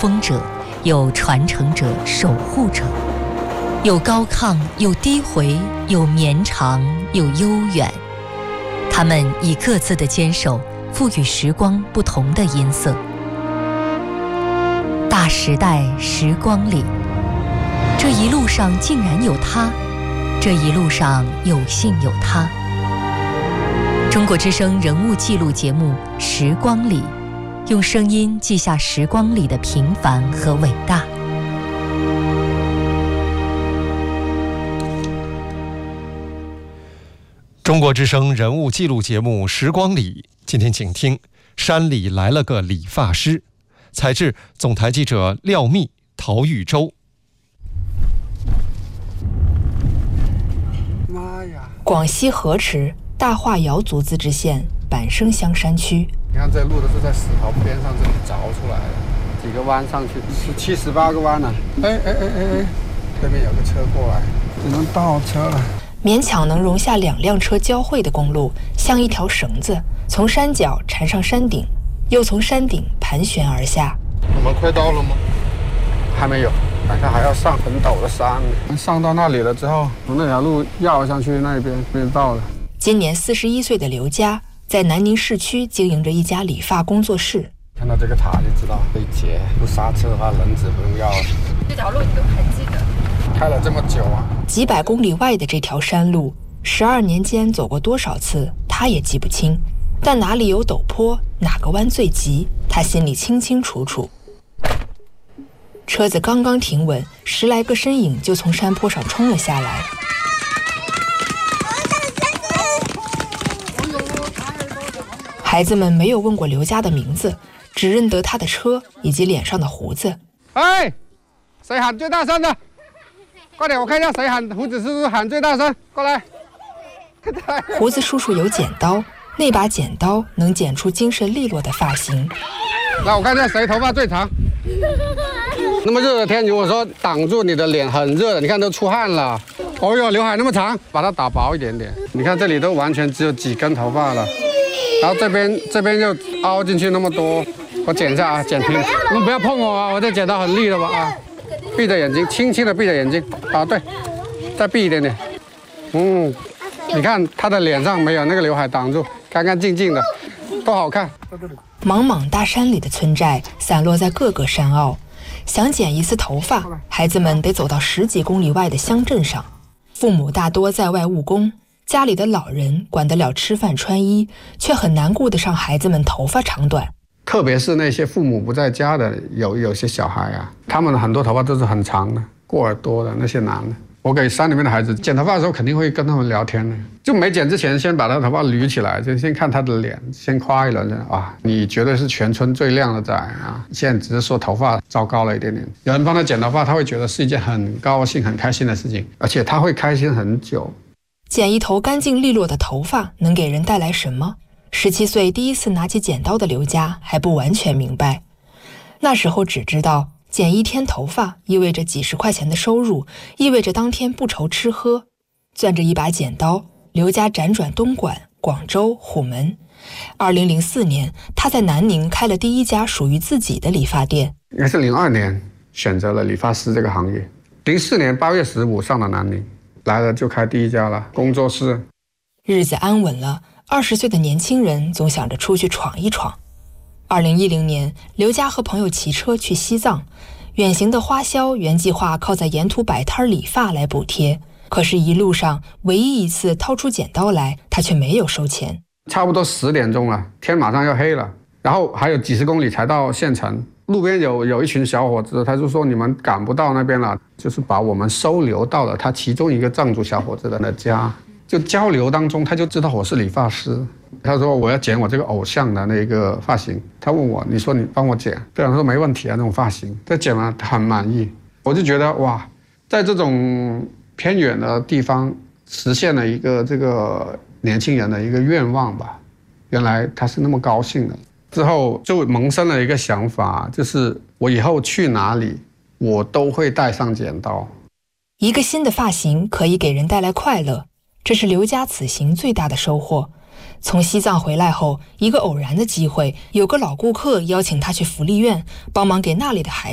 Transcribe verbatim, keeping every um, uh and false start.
锋者，有传承者、守护者，有高亢，有低回，有绵长，有悠远。他们以各自的坚守，赋予时光不同的音色。大时代时光里，这一路上竟然有他，这一路上有幸有他。中国之声人物记录节目《时光里》，用声音记下时光里的平凡和伟大。 中国之声人物记录节目《时光里》，今天请听山里来了个理发师，采制总台记者廖密、陶玉洲。 妈呀！ 广西河池大化瑶族自治县板生乡山区， 你看这路都是在石头边上这里凿出来的，几个弯上去，十七十八个弯呢、啊。哎哎哎哎哎，对面有个车过来，只能倒车了。 勉强能容下两辆车交汇的公路，像一条绳子，从山脚缠上山顶，又从山顶盘旋而下。 我们快到了吗？还没有，好像还要上很陡的山。上到那里了之后，从那条路绕上去那边就到了。 今年四十一岁的刘佳，在南宁市区经营着一家理发工作室。 看到这个塔就知道可以截，不刹车的话轮子不用要了。 这条路你都还记得？ 开了这么久啊！ 几百公里外的这条山路，十二年间走过多少次，他也记不清。但哪里有陡坡，哪个弯最急，他心里清清楚楚。车子刚刚停稳，十来个身影就从山坡上冲了下来。孩子们没有问过刘佳的名字，只认得他的车以及脸上的胡子。 哎，谁喊最大声的？快点，我看一下谁喊。胡子叔叔喊最大声，过来。 胡子叔叔有剪刀，那把剪刀能剪出精神利落的发型。 来，我看一下谁头发最长。那么热的天，如果说挡住你的脸很热的，你看都出汗了。哦哟，刘海那么长，把它打薄一点点。你看这里都完全只有几根头发了，然后这边这边又凹进去那么多，我剪一下啊，剪平。你们不要碰我啊，我这剪刀很利的吧啊。闭着眼睛，轻轻的闭着眼睛啊，对，再闭一点点。嗯，你看他的脸上没有那个刘海挡住，干干净净的，多好看。 茫茫大山里的村寨散落在各个山坳，想剪一丝头发，孩子们得走到十几公里外的乡镇上。父母大多在外务工，家里的老人管得了吃饭穿衣，却很难顾得上孩子们头发长短。 特别是那些父母不在家的，有有些小孩啊，他们很多头发都是很长的，过耳朵的那些男的。我给山里面的孩子剪头发的时候，肯定会跟他们聊天的。就没剪之前，先把他头发捋起来，就先看他的脸，先夸一轮啊，你绝对是全村最靓的仔啊！现在只是说头发糟糕了一点点，有人帮他剪头发，他会觉得是一件很高兴、很开心的事情，而且他会开心很久。 剪一头干净利落的头发能给人带来什么？十七岁第一次拿起剪刀的刘佳还不完全明白，那时候只知道剪一天头发意味着几十块钱的收入，意味着当天不愁吃喝。攥着一把剪刀，刘佳辗转东莞、广州、虎门。二零零四年，他在南宁开了第一家属于自己的理发店。 应该是零二年选择了理发师这个行业，零四年八月十五上了南宁，来了就开第一家了工作室。 日子安稳了，二十岁的年轻人总想着出去闯一闯。二零一零年，刘佳和朋友骑车去西藏，远行的花销原计划靠在沿途摆摊理发来补贴，可是一路上唯一一次掏出剪刀来，他却没有收钱。 差不多十点钟了，天马上要黑了，然后还有几十公里才到县城。路边有有一群小伙子，他就说你们赶不到那边了，就是把我们收留到了他其中一个藏族小伙子的家。就交流当中，他就知道我是理发师。他说我要剪我这个偶像的那个发型，他问我，你说你帮我剪？对，我说没问题啊，那种发型。他剪完他很满意，我就觉得哇，在这种偏远的地方实现了一个这个年轻人的一个愿望吧。原来他是那么高兴的。之后就萌生了一个想法，就是我以后去哪里，我都会带上剪刀。 一个新的发型可以给人带来快乐，这是刘佳此行最大的收获。从西藏回来后，一个偶然的机会，有个老顾客邀请他去福利院帮忙给那里的孩子